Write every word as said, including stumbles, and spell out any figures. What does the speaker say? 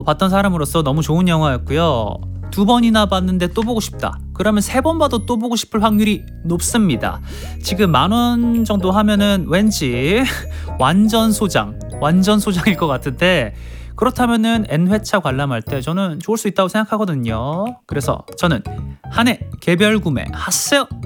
봤던 사람으로서 너무 좋은 영화였고요. 두 번이나 봤는데 또 보고 싶다. 그러면 세 번 봐도 또 보고 싶을 확률이 높습니다. 지금 만 원 정도 하면은 왠지 완전 소장, 완전 소장일 것 같은데, 그렇다면은 N회차 관람할 때 저는 좋을 수 있다고 생각하거든요. 그래서 저는 한 해 개별 구매 하세요.